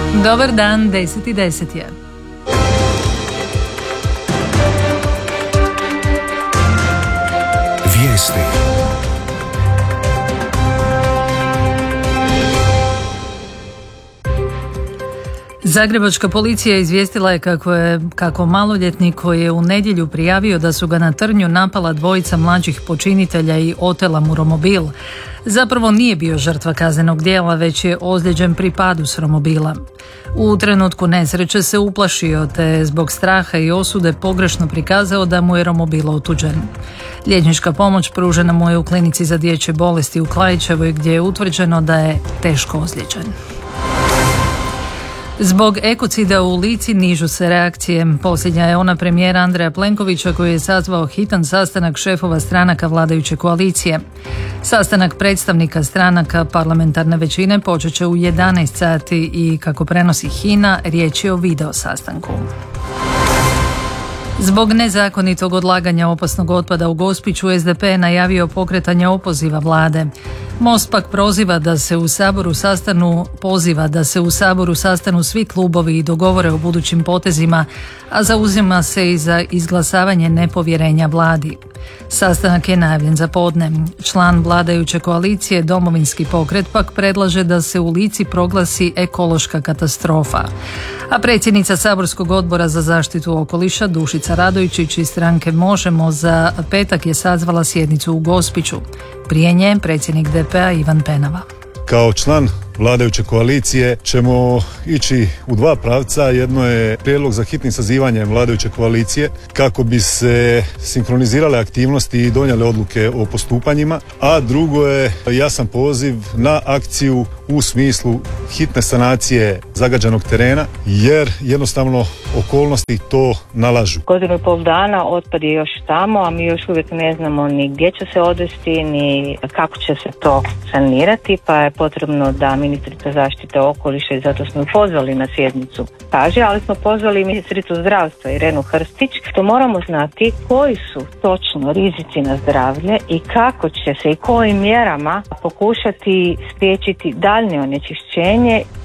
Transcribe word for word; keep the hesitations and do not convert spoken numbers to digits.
Dobar dan, deset i deset je. Vijesti. Zagrebačka policija izvijestila je kako je kako maloljetnik koji je u nedjelju prijavio da su ga na Trnju napala dvojica mlađih počinitelja i otela mu romobil. Zapravo nije bio žrtva kaznenog djela, već je ozlijeđen pri padu s romobila. U trenutku nesreće se uplašio te zbog straha i osude pogrešno prikazao da mu je romobil otuđen. Liječnička pomoć pružena mu je u klinici za dječje bolesti u Klaićevoj gdje je utvrđeno da je teško ozlijeđen. Zbog ekocida u Lici nižu se reakcije. Posljednja je ona premijera Andreja Plenkovića koji je sazvao hitan sastanak šefova stranaka vladajuće koalicije. Sastanak predstavnika stranaka parlamentarne većine počet će u jedanaest sati i kako prenosi HINA, riječ je o video sastanku. Zbog nezakonitog odlaganja opasnog otpada u Gospiću es de pe je najavio pokretanje opoziva vlade. Most pak proziva da se u Saboru sastanu, poziva da se u Saboru sastanu svi klubovi i dogovore o budućim potezima, a zauzima se i za izglasavanje nepovjerenja vladi. Sastanak je najavljen za podne. Član vladajuće koalicije Domovinski pokret pak predlaže da se u Lici proglasi ekološka katastrofa. A predsjednica saborskog odbora za zaštitu okoliša Dušica Radojčić iz stranke Možemo za petak je sazvala sjednicu u Gospiću. Prije nje predsjednik de pe a Ivan Penava. Kao član vladajuće koalicije ćemo ići u dva pravca. Jedno je prijedlog za hitnim sazivanjem vladajuće koalicije kako bi se sinkronizirale aktivnosti i donijele odluke o postupanjima, a drugo je jasan poziv na akciju u smislu hitne sanacije zagađenog terena, jer jednostavno okolnosti to nalažu. Godinu i pol dana otpad je još tamo, a mi još uvijek ne znamo ni gdje će se odvesti, ni kako će se to sanirati, pa je potrebno da ministrica zaštite okoliša, i zato smo pozvali na sjednicu, kaže, ali smo pozvali ministricu zdravstva Irenu Hrstić, što moramo znati koji su točno rizici na zdravlje i kako će se i kojim mjerama pokušati spriječiti daljnje onečišćenje.